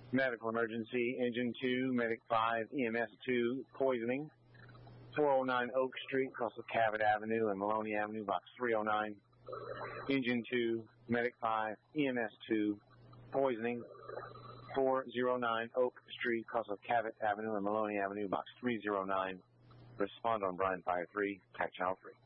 Medical emergency, engine 2, medic 5, EMS 2, poisoning. 409 Oak Street, across the Cabot Avenue and Maloney Avenue, box 309. Engine 2, medic 5, EMS 2, poisoning. 409 Oak Street, across the Cabot Avenue and Maloney Avenue, box 309. Respond on Bryan Fire 3, TAC Channel 3.